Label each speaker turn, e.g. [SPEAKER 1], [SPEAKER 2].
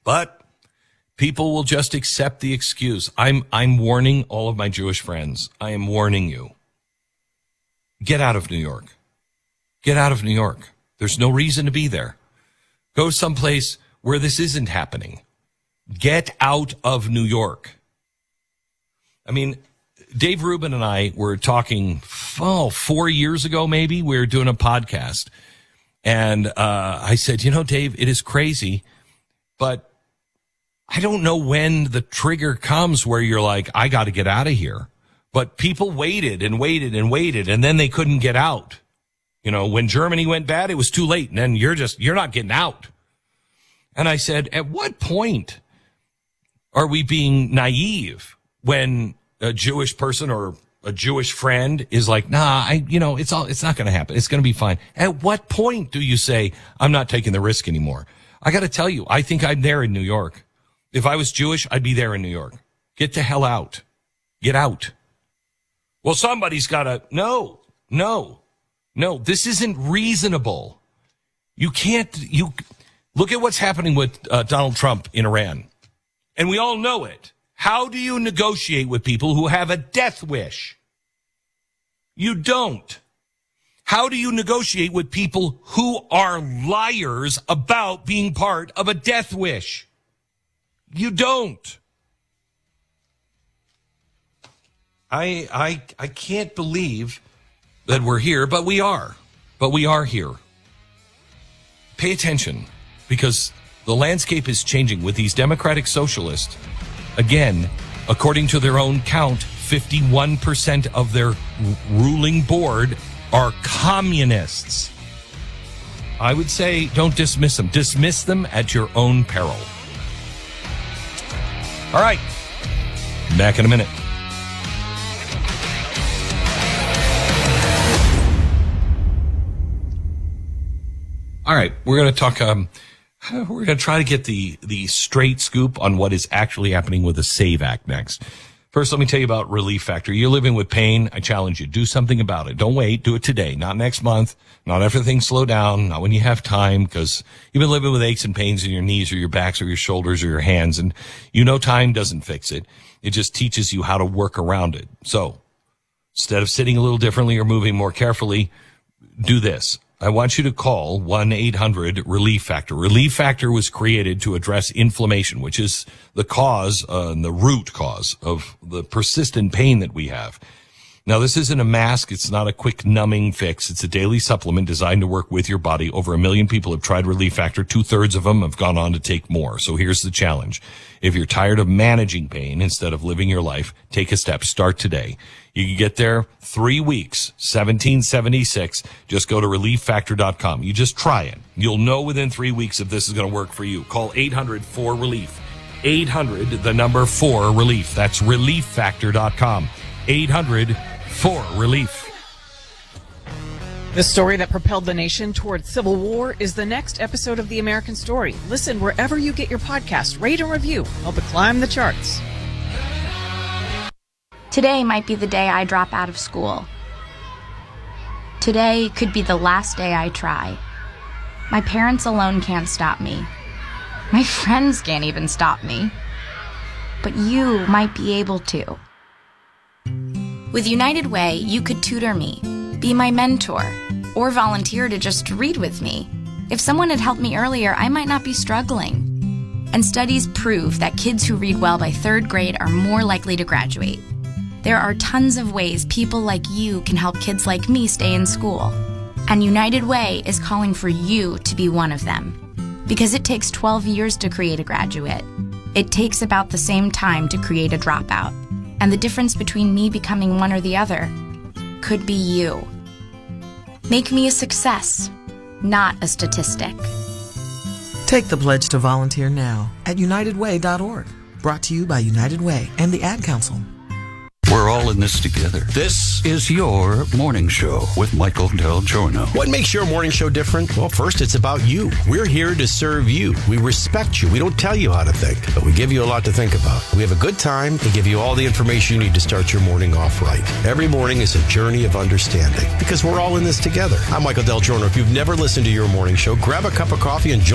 [SPEAKER 1] But people will just accept the excuse. I'm warning all of my Jewish friends. I am warning you. Get out of New York. Get out of New York. There's no reason to be there. Go someplace where this isn't happening. Get out of New York. I mean, Dave Rubin and I were talking 4 years ago, maybe. We were doing a podcast. And I said, Dave, it is crazy, but I don't know when the trigger comes where you're like, I got to get out of here. But people waited and waited and waited, and then they couldn't get out. When Germany went bad, it was too late. And then you're not getting out. And I said, at what point are we being naive when a Jewish person or a Jewish friend is like, nah, it's not going to happen. It's going to be fine. At what point do you say, I'm not taking the risk anymore? I got to tell you, I think I'm there in New York. If I was Jewish, I'd be there in New York. Get the hell out. Get out. Well, somebody's got to, no, this isn't reasonable. You look at what's happening with Donald Trump in Iran. And we all know it. How do you negotiate with people who have a death wish? You don't. How do you negotiate with people who are liars about being part of a death wish? You don't. I can't believe that we're here, but we are. But we are here. Pay attention, because the landscape is changing with these democratic socialists. Again, according to their own count, 51% of their ruling board are communists. I would say don't dismiss them. Dismiss them at your own peril. All right. Back in a minute. All right. We're going to talk... we're going to try to get the straight scoop on what is actually happening with the SAVE Act next. First, let me tell you about Relief Factor. You're living with pain. I challenge you. Do something about it. Don't wait. Do it today. Not next month. Not after things slow down. Not when you have time, because you've been living with aches and pains in your knees or your backs or your shoulders or your hands, and time doesn't fix it. It just teaches you how to work around it. So instead of sitting a little differently or moving more carefully, do this. I want you to call 1-800-RELIEF FACTOR. Relief Factor was created to address inflammation, which is the cause, the root cause of the persistent pain that we have. Now, this isn't a mask. It's not a quick numbing fix. It's a daily supplement designed to work with your body. Over 1 million people have tried Relief Factor. 2/3 of them have gone on to take more. So here's the challenge. If you're tired of managing pain instead of living your life, take a step. Start today. You can get there 3 weeks, $17.76. Just go to ReliefFactor.com. You just try it. You'll know within 3 weeks if this is going to work for you. Call 800-4RELIEF. 800-4-RELIEF. That's ReliefFactor.com. 800-4-RELIEF.
[SPEAKER 2] The story that propelled the nation toward civil war is the next episode of The American Story. Listen wherever you get your podcast. Rate and review. Help it climb the charts.
[SPEAKER 3] Today might be the day I drop out of school. Today could be the last day I try. My parents alone can't stop me. My friends can't even stop me. But you might be able to. With United Way, you could tutor me, be my mentor, or volunteer to just read with me. If someone had helped me earlier, I might not be struggling. And studies prove that kids who read well by 3rd grade are more likely to graduate. There are tons of ways people like you can help kids like me stay in school. And United Way is calling for you to be one of them. Because it takes 12 years to create a graduate. It takes about the same time to create a dropout. And the difference between me becoming one or the other could be you. Make me a success, not a statistic.
[SPEAKER 4] Take the pledge to volunteer now at UnitedWay.org. Brought to you by United Way and the Ad Council.
[SPEAKER 5] We're all in this together. This is your morning show with Michael Del Giorno.
[SPEAKER 6] What makes your morning show different? Well, first, it's about you. We're here to serve you. We respect you. We don't tell you how to think, but we give you a lot to think about. We have a good time and give you all the information you need to start your morning off right. Every morning is a journey of understanding because we're all in this together. I'm Michael Del Giorno. If you've never listened to your morning show, grab a cup of coffee and join